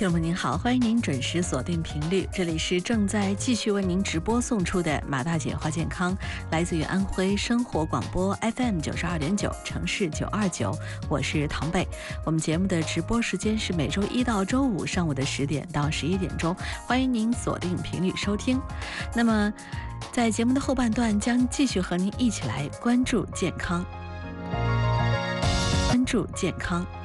听众朋友您好，欢迎您准时锁定频率，这里是正在继续为您直播送出的马大姐话健康，来自于安徽生活广播 FM 92.9城市929，我是唐贝。我们节目的直播时间是每周一到周五上午的10点到11点钟，欢迎您锁定频率收听。那么在节目的后半段将继续和您一起来关注健康，关注健康。